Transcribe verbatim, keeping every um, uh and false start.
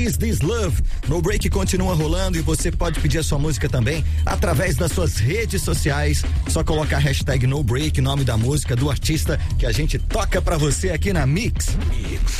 Is This Love? No Break continua rolando e você pode pedir a sua música também através das suas redes sociais. Só colocar a hashtag No Break, nome da música, do artista, que a gente toca pra você aqui na Mix. Mix.